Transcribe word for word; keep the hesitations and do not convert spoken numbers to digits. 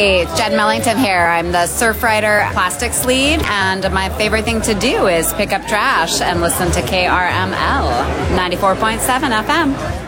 Hey, Jen Mellington here. I'm the Surfrider Plastics lead, and my favorite thing to do is pick up trash and listen to K R M L ninety-four point seven F M.